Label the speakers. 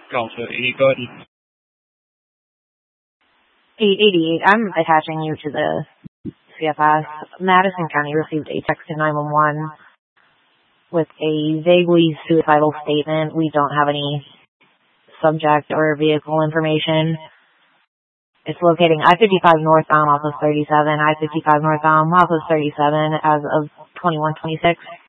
Speaker 1: Counselor A, go ahead.
Speaker 2: 888, I'm attaching you to the CFS. Madison County received a text to 911 with a vaguely suicidal statement. We don't have any subject or vehicle information. It's locating I-55 northbound off of 37, I-55 northbound off of 37 as of 2126.